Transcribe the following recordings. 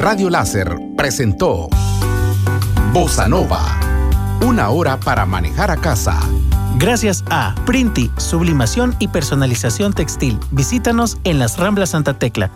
Radio Láser presentó Bossa Nova, una hora para manejar a casa. Gracias a Printi, sublimación y personalización textil. Visítanos en las Ramblas Santa Tecla.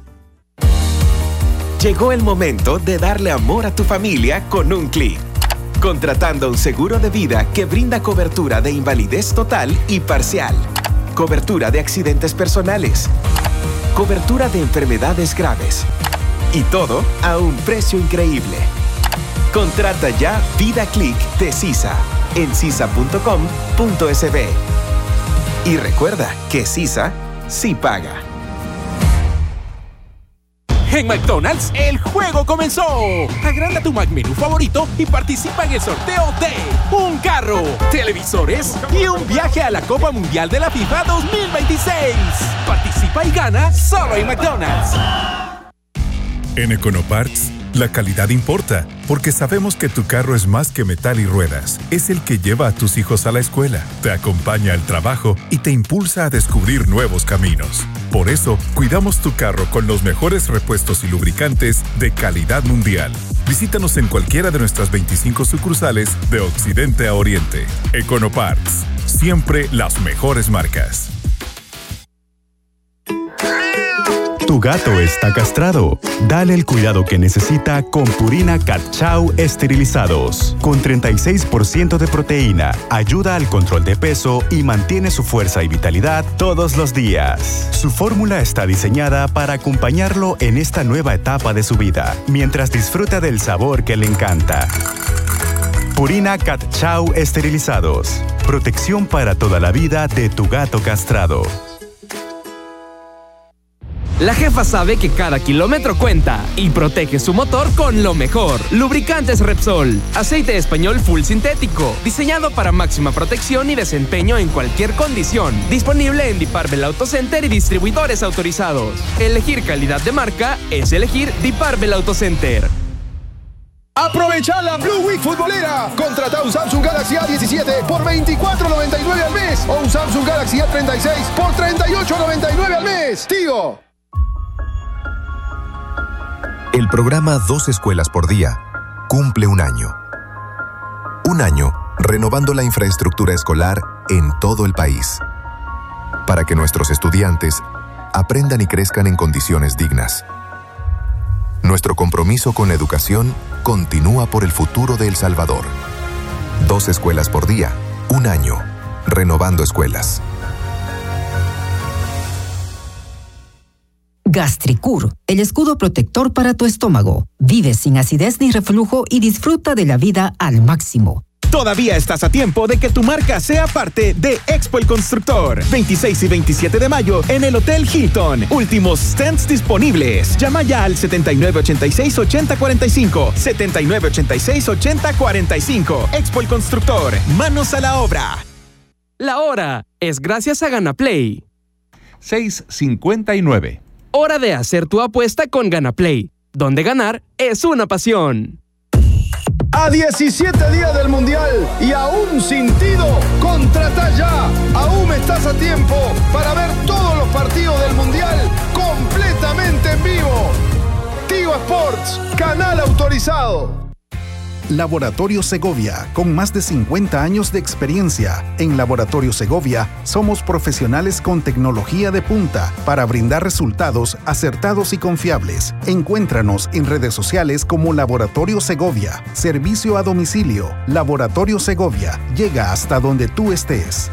Llegó el momento de darle amor a tu familia con un clic. Contratando un seguro de vida que brinda cobertura de invalidez total y parcial, cobertura de accidentes personales, cobertura de enfermedades graves y todo a un precio increíble. Contrata ya Vida Click de CISA en cisa.com.sb. Y recuerda que CISA sí paga. En McDonald's, el juego comenzó. Agranda tu McMenú favorito y participa en el sorteo de un carro, televisores y un viaje a la Copa Mundial de la FIFA 2026. Participa y gana solo en McDonald's. En Econoparts, la calidad importa, porque sabemos que tu carro es más que metal y ruedas. Es el que lleva a tus hijos a la escuela, te acompaña al trabajo y te impulsa a descubrir nuevos caminos. Por eso, cuidamos tu carro con los mejores repuestos y lubricantes de calidad mundial. Visítanos en cualquiera de nuestras 25 sucursales de Occidente a Oriente. Econoparts, siempre las mejores marcas. Tu gato está castrado. Dale el cuidado que necesita con Purina Cat Chow esterilizados. Con 36% de proteína, ayuda al control de peso y mantiene su fuerza y vitalidad todos los días. Su fórmula está diseñada para acompañarlo en esta nueva etapa de su vida, mientras disfruta del sabor que le encanta. Purina Cat Chow esterilizados. Protección para toda la vida de tu gato castrado. La jefa sabe que cada kilómetro cuenta y protege su motor con lo mejor. Lubricantes Repsol, aceite español full sintético, diseñado para máxima protección y desempeño en cualquier condición. Disponible en Diparvel Auto Center y distribuidores autorizados. Elegir calidad de marca es elegir Diparvel Auto Center. Aprovecha la Blue Week futbolera. Contrata un Samsung Galaxy A17 por $24.99 al mes o un Samsung Galaxy A36 por $38.99 al mes. Tío. El programa 2 escuelas por día cumple un año. Un año renovando la infraestructura escolar en todo el país, para que nuestros estudiantes aprendan y crezcan en condiciones dignas. Nuestro compromiso con la educación continúa por el futuro de El Salvador. 2 escuelas por día, un año, renovando escuelas. Gastricur, el escudo protector para tu estómago. Vive sin acidez ni reflujo y disfruta de la vida al máximo. Todavía estás a tiempo de que tu marca sea parte de Expo El Constructor. 26 y 27 de mayo en el Hotel Hilton. Últimos stands disponibles. Llama ya al 7986-8045. 7986-8045. Expo El Constructor. Manos a la obra. La hora es gracias a GanaPlay. 6:59. Hora de hacer tu apuesta con GanaPlay, donde ganar es una pasión. A 17 días del Mundial y aún sin Tigo, contrata ya. Aún estás a tiempo para ver todos los partidos del Mundial completamente en vivo. Tigo Sports, canal autorizado. Laboratorio Segovia, con más de 50 años de experiencia. En Laboratorio Segovia somos profesionales con tecnología de punta para brindar resultados acertados y confiables. Encuéntranos en redes sociales como Laboratorio Segovia. Servicio a domicilio. Laboratorio Segovia. Llega hasta donde tú estés.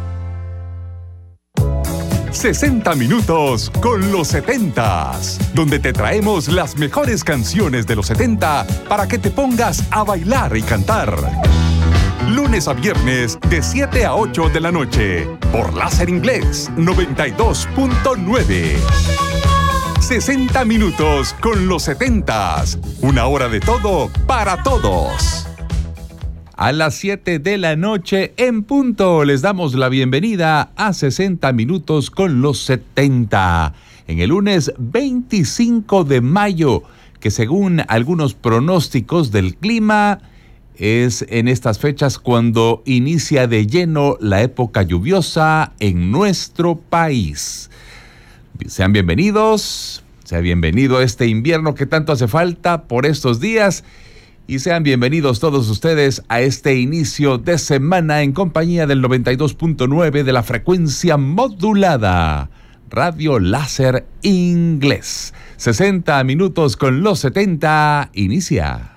60 minutos con los 70s, donde te traemos las mejores canciones de los 70 para que te pongas a bailar y cantar. Lunes a viernes de 7 a 8 de la noche por Láser Inglés 92.9. 60 minutos con los 70s, una hora de todo para todos. A las 7 de la noche en punto les damos la bienvenida a 60 minutos con los 70. En el lunes 25 de mayo, que según algunos pronósticos del clima, es en estas fechas cuando inicia de lleno la época lluviosa en nuestro país. Sean bienvenidos. Sea bienvenido a este invierno que tanto hace falta por estos días y sean bienvenidos todos ustedes a este inicio de semana en compañía del 92.9 de la frecuencia modulada. Radio Láser Inglés. 60 minutos con los 70. Inicia.